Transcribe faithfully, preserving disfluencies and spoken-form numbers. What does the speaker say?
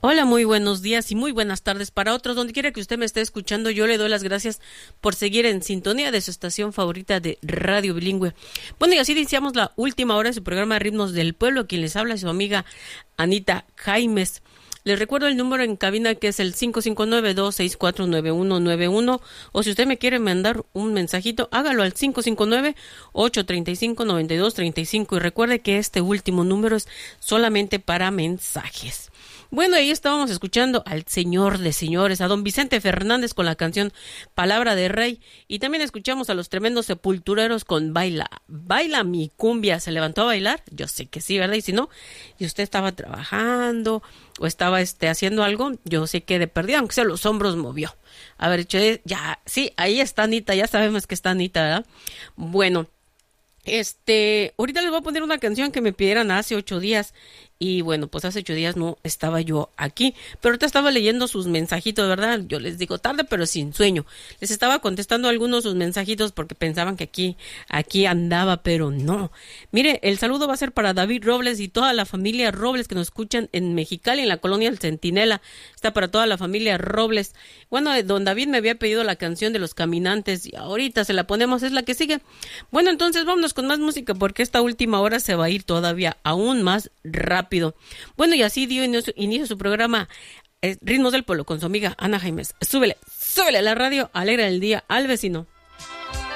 Hola, muy buenos días y muy buenas tardes para otros. Donde quiera que usted me esté escuchando, yo le doy las gracias por seguir en sintonía de su estación favorita de Radio Bilingüe. Bueno, y así iniciamos la última hora de su programa Ritmos del Pueblo. Quien les habla es su amiga Anita Jaimes. Les recuerdo el número en cabina, que es el cinco cinco nueve, dos seis cuatro, nueve uno nueve uno, o si usted me quiere mandar un mensajito, hágalo al cinco cinco nueve, ocho tres cinco, nueve dos tres cinco, y recuerde que este último número es solamente para mensajes. Bueno, ahí estábamos escuchando al señor de señores, a don Vicente Fernández con la canción Palabra de Rey, y también escuchamos a los tremendos Sepultureros con Baila, Baila mi cumbia. ¿Se levantó a bailar? Yo sé que sí, ¿verdad? Y si no, y usted estaba trabajando o estaba este haciendo algo, yo sé que de perdida, aunque sea los hombros movió. A ver, ya, sí, ahí está Anita, ya sabemos que está Anita, ¿verdad? Bueno, este, ahorita les voy a poner una canción que me pidieran hace ocho días. Y bueno, pues hace ocho días no estaba yo aquí, pero ahorita estaba leyendo sus mensajitos, ¿verdad? Yo les digo tarde, pero sin sueño. Les estaba contestando algunos de sus mensajitos porque pensaban que aquí, aquí andaba, pero no. Mire, el saludo va a ser para David Robles y toda la familia Robles que nos escuchan en Mexicali, en la colonia El Centinela. Está para toda la familia Robles. Bueno, don David me había pedido la canción de Los Caminantes y ahorita se la ponemos, es la que sigue. Bueno, entonces vámonos con más música porque esta última hora se va a ir todavía aún más rápido. Bueno, y así dio inicio, inicio su programa eh, Ritmos del Pueblo con su amiga Ana Jaimes. Súbele, súbele a la radio, alegra el día al vecino.